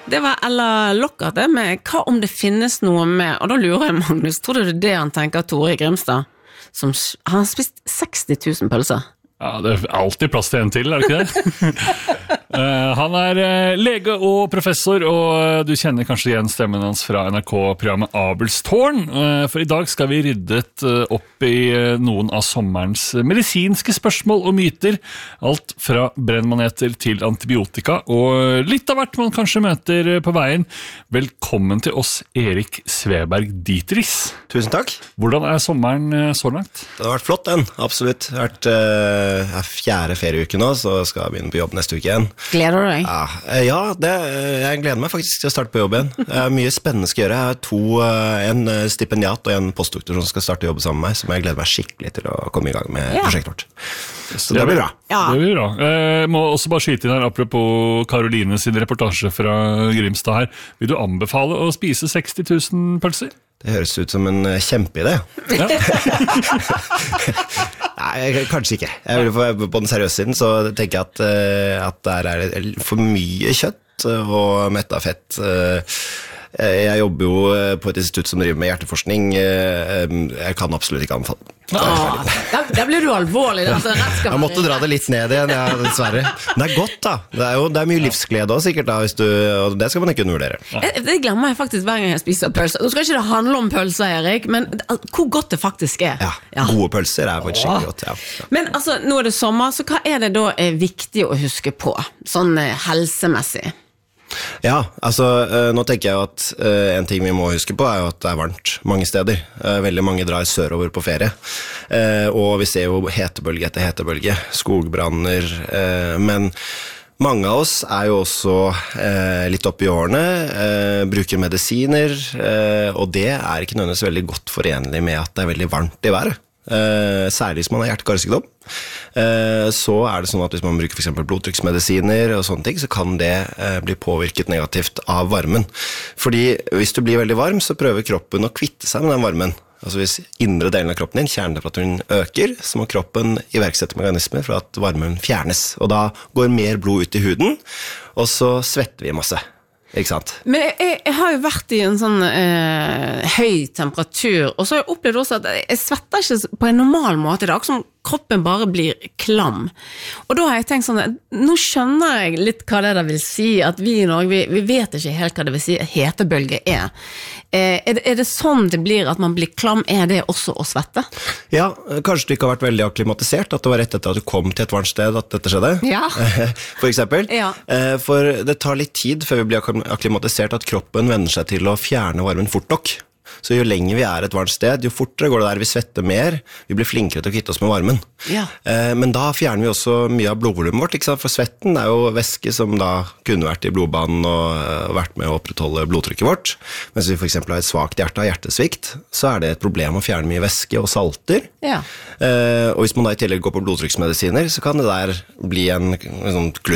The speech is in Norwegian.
Det var Ella Lockhart det med hva om det finnes noe med, og da lurer jeg Magnus, tror du det er det han tenker Tore Grimstad, som han har spist 60 000 pølser? Ja, det er alltid plass til en til, er det ikke det? Han er lege og professor, og du kjenner kanskje igjen stemmen hans fra NRK-programmet Abelstårn, for i dag skal vi ryddet opp i noen av sommerens medisinske spørsmål og myter, alt fra brennmaneter til antibiotika, og litt av hvert man kanskje møter på veien. Velkommen til oss, Erik Sveberg Dietrich. Tusen takk. Hvordan er sommeren så langt? Det har vært flott den, absolutt. Det har vært 4. ferieuke nå, så skal jeg begynne på jobb neste uke igjen. Gleder du deg? Ja, jeg gleder meg faktisk til å starte på jobb igjen. Det er mye spennende skal gjøre. Jeg har en stipendiat og en postdoktor som skal starte jobb sammen med meg, som jeg gleder meg skikkelig til å komme i gang med prosjektet vårt. Så det blir bra. Ja. Det blir bra. Må også bare skyte inn her, apropos Karoline sin reportasje fra Grimstad her. Vil du anbefale å spise 60 000 pølser? Det høres ut som en kjempeidé. Ja. Nei, kanskje ikke. På den seriøse siden så tenker jeg at der er for mye kjøtt og mettet fett. Jeg jobber jo på et institutt som driver med hjerteforskning. Jeg kan absolutt ikke anbefale. Der blir du alvorlig. Jeg måtte dra det litt ned igjen, ja, dessverre. Men det er godt da. Det er mye livsglede også, sikkert da, og det skal man ikke undervurdere. Det glemmer jeg faktisk hver gang jeg spiser pølser. Nå skal ikke det handle om pølser, Erik, men hvor godt det faktisk er. Ja, gode pølser er faktisk skikkelig godt, ja. Men altså, nå er det sommer, så hva er det da viktig å huske på, sånn helsemessig? Ja, altså nå tenker jeg at en ting vi må huske på er jo at det er varmt mange steder. Veldig mange drar sørover på ferie, og vi ser jo hetebølge etter hetebølge, skogbranner, men mange av oss er jo også litt oppe i årene, bruker medisiner, og det er ikke nødvendigvis veldig godt forenlig med at det er veldig varmt i været. Særlig hvis man har hjerte-karsykdom, så er det sånn at hvis man bruker for eksempel blodtrykksmedisiner og sånne ting, så kan det bli påvirket negativt av varmen. Fordi hvis du blir veldig varm, så prøver kroppen å kvitte seg med den varmen. Altså hvis indre delen av kroppen din, kjernetemperaturen øker, så må kroppen iverksette mekanismer for at varmen fjernes. Og da går mer blod ut i huden, og så svetter vi masse. Ikke sant? Men jeg har jo vært i en sånn høy temperatur, og så har jeg opplevd også at jeg svetter ikke på en normal måte i dag, som kroppen bare blir klam. Og da har jeg tenkt sånn, nå skjønner jeg litt hva det vil si, at vi i Norge, vi vet ikke helt hva det vil si hetebølge er. Er det sånn det blir at man blir klam? Er det også å svette? Ja, kanskje du ikke har vært veldig akklimatisert, at det var rett etter at du kom til et varmt sted at dette skjedde. Ja. For eksempel. Ja. For det tar litt tid før vi blir akklimatisert at kroppen vender seg til å fjerne varmen fort nok. Så jo lenger vi er et varmt sted, jo fortere går det der vi svetter mer, vi blir flinkere til å kvitte oss med varmen. Ja. Men da fjerner vi også mye av blodvolumet vårt, ikke sant? For svetten er jo væske som da kunne vært i blodbanen og vært med å opprettholde blodtrykket vårt. Mens vi for eksempel har et svagt hjerte av hjertesvikt, så er det et problem å fjerne mye væske og salter. Ja. Og hvis man da i tillegg går på blodtrykksmedisiner, så kan det der bli en sånn